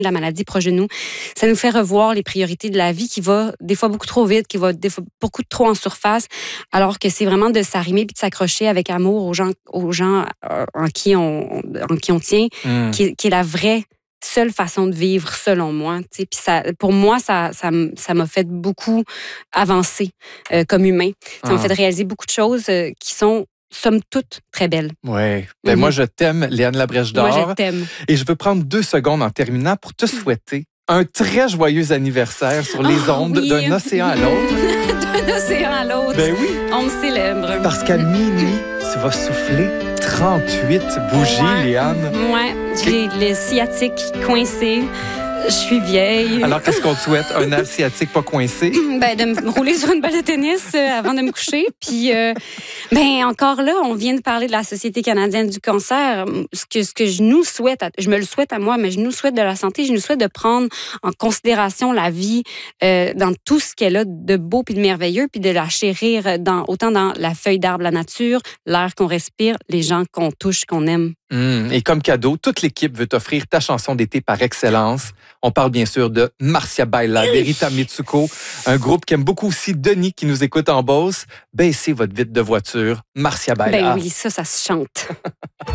la maladie proche de nous. Ça nous fait revoir les priorités de la vie qui va des fois beaucoup trop vite, qui va des fois beaucoup trop en surface, alors que c'est vraiment de s'arrimer puis de s'accrocher avec amour aux gens en qui on tient, qui est la vraie seule façon de vivre, selon moi. Puis ça, pour moi, ça m'a fait beaucoup avancer comme humain. Ça m'a fait réaliser beaucoup de choses qui sont somme toute très belle. Oui. Ben moi, je t'aime, Léane Labrèche d'Or. Moi, je t'aime. Et je veux prendre 2 secondes en terminant pour te souhaiter un très joyeux anniversaire sur les ondes d'un océan à l'autre. D'un océan à l'autre. Ben oui. On me célèbre. Parce qu'à minuit, tu vas souffler 38 bougies, Léane. Ouais. J'ai les sciatiques coincés. Je suis vieille. Alors, qu'est-ce qu'on te souhaite? Un nerf sciatique pas coincé? Ben, de me rouler sur une balle de tennis avant de me coucher. Puis, ben, encore là, on vient de parler de la Société canadienne du cancer. Ce que je nous souhaite, je me le souhaite à moi, mais je nous souhaite de la santé, je nous souhaite de prendre en considération la vie dans tout ce qu'elle a de beau puis de merveilleux, puis de la chérir autant dans la feuille d'arbre, la nature, l'air qu'on respire, les gens qu'on touche, qu'on aime. Et comme cadeau, toute l'équipe veut t'offrir ta chanson d'été par excellence. On parle bien sûr de Marcia Baila, d'Erita Mitsuko, un groupe qui aime beaucoup aussi Denis qui nous écoute en Beauce. Baissez votre vitre de voiture, Marcia Baila. Ben oui, ça se chante.